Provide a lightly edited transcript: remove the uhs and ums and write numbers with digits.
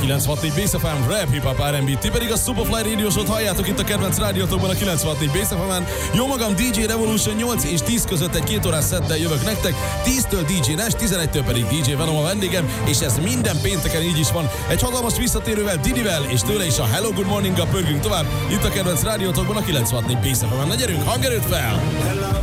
96.4 Bass FM, rap, hip-hop, R&B, ti pedig a Superfly Radio Show-t halljátok itt a kedvenc rádiótokban a 96.4 Bass FM-en. Jó magam, DJ Revolution 8 és 10 között egy 2 órás szettel jövök nektek, 10-től DJ Nash, 11-től pedig DJ Venom a vendégem, és ez minden pénteken így is van. Egy hatalmas visszatérővel, Didivel, és tőle is a Hello Good Morning-gal pörgünk tovább itt a kedvenc rádiótokban a 96.4 Bass FM-en. Na gyerünk, hangerőt fel!